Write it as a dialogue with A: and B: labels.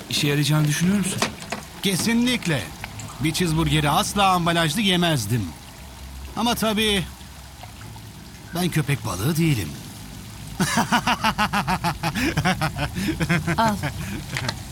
A: İşe yarayacağını düşünüyor musun?
B: Kesinlikle. Bir cheeseburgeri asla ambalajlı yemezdim. Ama tabii ben köpek balığı değilim.
C: Al.